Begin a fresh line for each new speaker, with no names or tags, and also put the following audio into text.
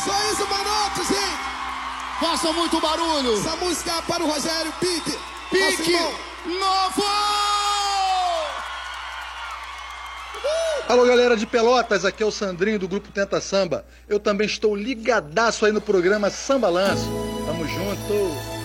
Só isso, Manotos, gente.
Faça muito barulho.
Essa música é para o Rogério Pique.
Pique Novo!
Alô, galera de Pelotas, aqui é o Sandrinho do Grupo Tenta Samba. Eu também estou ligadaço aí no programa Samba Lanço. Tamo junto.